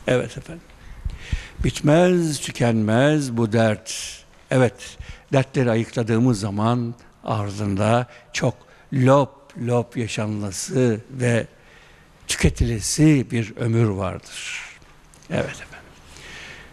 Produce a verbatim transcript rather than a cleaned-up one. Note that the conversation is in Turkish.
Evet efendim. Bitmez, tükenmez bu dert. Evet, dertleri ayıkladığımız zaman ardında çok lop lop yaşanması ve tüketilesi bir ömür vardır. Evet efendim.